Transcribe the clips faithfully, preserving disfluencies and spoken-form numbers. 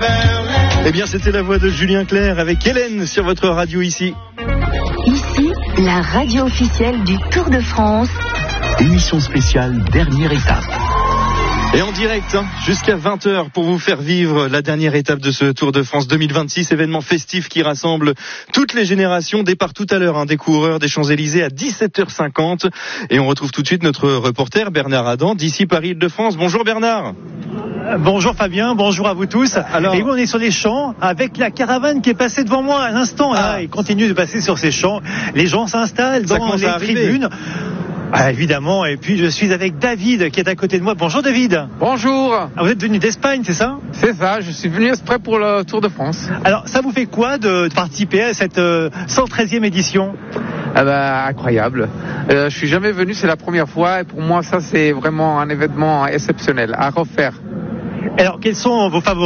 Eh bien, c'était la voix de Julien Clerc avec Hélène sur votre radio ici. Ici, la radio officielle du Tour de France. Émission spéciale, dernière étape. Et en direct, hein, jusqu'à vingt heures pour vous faire vivre la dernière étape de ce Tour de France deux mille vingt-six, événement festif qui rassemble toutes les générations. Départ tout à l'heure hein, des coureurs des Champs-Élysées à dix-sept heures cinquante. Et on retrouve tout de suite notre reporter Bernard Adam d'ici Paris-Île-de-France. Bonjour Bernard. Bonjour Fabien, bonjour à vous tous. Alors... Et oui, on est sur les champs avec la caravane qui est passée devant moi à l'instant. Là, ah. Et continue de passer sur ces champs. Les gens s'installent dans les tribunes. Ah, évidemment, et puis je suis avec David qui est à côté de moi. Bonjour David. Bonjour. Ah, vous êtes venu d'Espagne, c'est ça ? C'est ça, je suis venu exprès pour le Tour de France. Alors, ça vous fait quoi de, de participer à cette euh, cent treizième édition ? Ah bah, incroyable. Euh, je suis jamais venu, c'est la première fois, et pour moi ça c'est vraiment un événement exceptionnel à refaire. Alors, quels sont vos favoris ?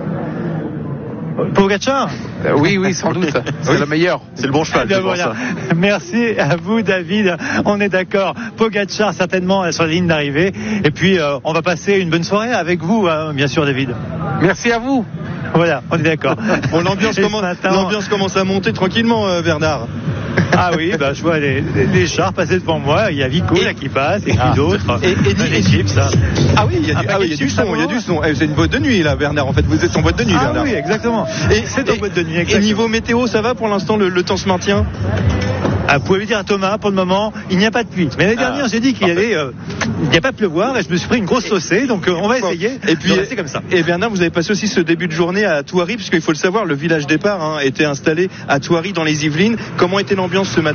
Pogacar ? euh, Oui, oui, sans doute. C'est oui. le meilleur. C'est le bon cheval. Ben voilà. Merci à vous, David. On est d'accord. Pogacar, certainement, sur la ligne d'arrivée. Et puis, euh, on va passer une bonne soirée avec vous, hein, bien sûr, David. Merci à vous. Voilà, on est d'accord. Bon, l'ambiance, commence, matin... l'ambiance commence à monter tranquillement, euh, Bernard. Ah oui, bah, je vois les, les, les chars passer devant moi. Il y a Vico et, là qui passe et ah, d'autres. Et, et, et, et chips, ça. Ah oui, il y a du, ah, oui, y a du son, il y a du son. Eh, c'est une boîte de nuit là, Bernard. En fait, vous êtes en boîte de nuit, ah, Bernard. Ah oui, exactement. Et c'est en boîte de nuit. Exactement. Et niveau météo, ça va pour l'instant, le, le temps se maintient. Ah, vous pouvez lui dire à Thomas, pour le moment, il n'y a pas de pluie. Mais l'année ah, dernière, j'ai dit qu'il allait, euh, il n'y a pas à pleuvoir et je me suis pris une grosse saucée, donc euh, on va essayer. Et puis, c'est comme ça. Et Bernard, vous avez passé aussi ce début de journée à Thoiry, puisqu'il faut le savoir, le village départ hein, était installé à Thoiry dans les Yvelines. Comment était l'ambiance ce matin ?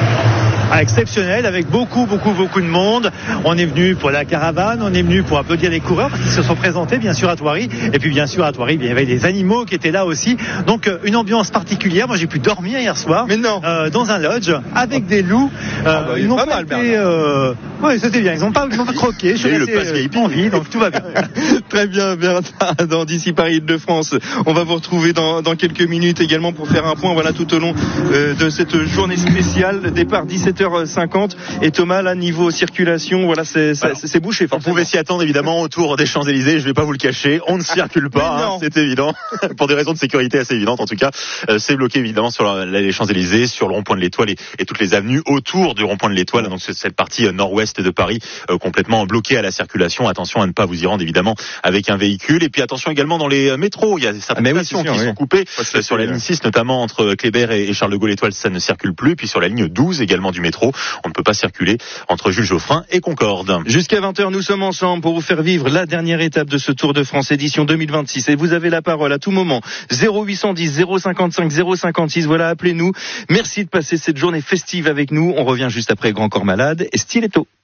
Ah, exceptionnel, avec beaucoup, beaucoup, beaucoup de monde. On est venu pour la caravane, on est venu pour applaudir les coureurs parce qu'ils se sont présentés, bien sûr, à Thoiry. Et puis, bien sûr, à Thoiry, il y avait des animaux qui étaient là aussi. Donc, euh, une ambiance particulière. Moi, j'ai pu dormir hier soir. Mais non. Euh, dans un lodge avec des loups. Euh, ah bah, ils n'ont pas, pas mal, été, euh... oui, c'était bien. Ils n'ont pas, ils n'ont pas croqué. Je suis resté en vie, donc tout va bien. Très bien, Bernard, dans d'ici Paris-Île-de-France. On va vous retrouver dans, dans quelques minutes également pour faire un point, voilà, tout au long euh, de cette journée spéciale. Départ dix-sept heures cinquante. Et Thomas, là, niveau circulation, voilà, c'est, c'est, c'est bouché. On pouvait s'y attendre, évidemment, autour des Champs-Élysées. Je vais pas vous le cacher. On ne circule pas, hein, c'est évident. Pour des raisons de sécurité assez évidentes, en tout cas. Euh, c'est bloqué, évidemment, sur la, les Champs-Élysées, sur le rond-point de l'Étoile et, et toutes les avenues autour du rond-point de l'Étoile. Donc, c'est cette partie euh, nord-ouest de Paris, euh, complètement bloquée à la circulation. Attention à ne pas vous y rendre, évidemment, avec un véhicule. Et puis, attention également dans les euh, métros. Il y a certaines ah, stations oui, sûr, qui oui. sont coupées. Euh, sur la ligne six, notamment entre Kléber et, et Charles de Gaulle Étoile, ça ne circule plus. Puis sur la ligne douze, également du métro, on ne peut pas circuler entre Jules Geoffrin et Concorde. Jusqu'à vingt heures, nous sommes ensemble pour vous faire vivre la dernière étape de ce Tour de France édition deux mille vingt-six. Et vous avez la parole à tout moment. zéro huit cent dix, zéro cinquante-cinq, zéro cinquante-six. Voilà, appelez-nous. Merci de passer cette journée festive avec nous. On revient juste après Grand Corps Malade et Stiletto.